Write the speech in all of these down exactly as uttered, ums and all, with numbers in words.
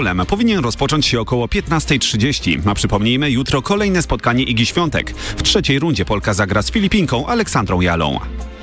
Powinien rozpocząć się około piętnasta trzydzieści, a przypomnijmy, jutro kolejne spotkanie Igi Świątek. W trzeciej rundzie Polka zagra z Filipinką Aleksandrą Jalą.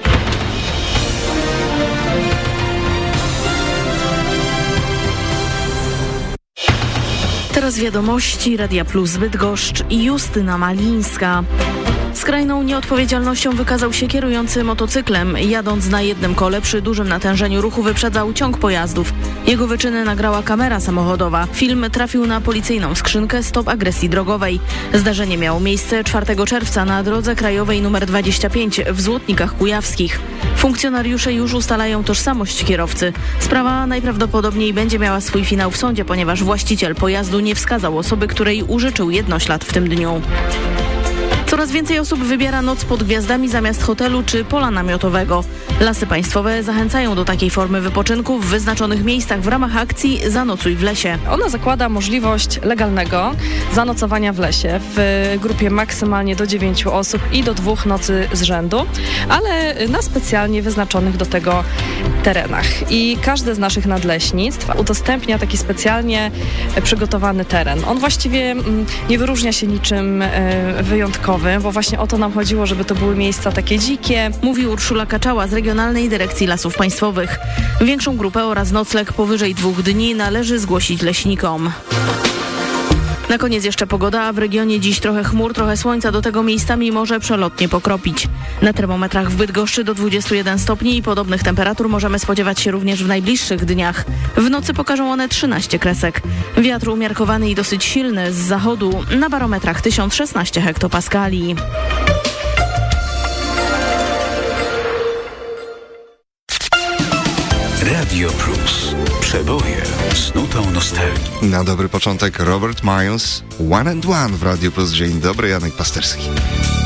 Teraz wiadomości Radia Plus Bydgoszcz i Justyna Malińska. Skrajną nieodpowiedzialnością wykazał się kierujący motocyklem. Jadąc na jednym kole przy dużym natężeniu ruchu wyprzedzał ciąg pojazdów. Jego wyczyny nagrała kamera samochodowa. Film trafił na policyjną skrzynkę Stop Agresji Drogowej. Zdarzenie miało miejsce czwartego czerwca na drodze krajowej nr dwadzieścia pięć w Złotnikach Kujawskich. Funkcjonariusze już ustalają tożsamość kierowcy. Sprawa najprawdopodobniej będzie miała swój finał w sądzie, ponieważ właściciel pojazdu nie wskazał osoby, której użyczył jednoślad w tym dniu. Coraz więcej osób wybiera noc pod gwiazdami zamiast hotelu czy pola namiotowego. Lasy Państwowe zachęcają do takiej formy wypoczynku w wyznaczonych miejscach w ramach akcji Zanocuj w lesie. Ona zakłada możliwość legalnego zanocowania w lesie w grupie maksymalnie do dziewięciu osób i do dwóch nocy z rzędu, ale na specjalnie wyznaczonych do tego terenach. I każde z naszych nadleśnictw udostępnia taki specjalnie przygotowany teren. On właściwie nie wyróżnia się niczym wyjątkowym, bo właśnie o to nam chodziło, żeby to były miejsca takie dzikie. Mówi Urszula Kaczała z Regionalnej Dyrekcji Lasów Państwowych. Większą grupę oraz nocleg powyżej dwóch dni należy zgłosić leśnikom. Na koniec jeszcze pogoda, a w regionie dziś trochę chmur, trochę słońca, do tego miejscami może przelotnie pokropić. Na termometrach w Bydgoszczy do dwudziestu jeden stopni i podobnych temperatur możemy spodziewać się również w najbliższych dniach. W nocy pokażą one trzynaście kresek. Wiatr umiarkowany i dosyć silny z zachodu, na barometrach tysiąc szesnaście hektopaskali. Radio Plus. Przeboje z nutą nostalgii. Na dobry początek Robert Miles, One and One w Radio Plus. Dzień dobry, Janek Pasterski.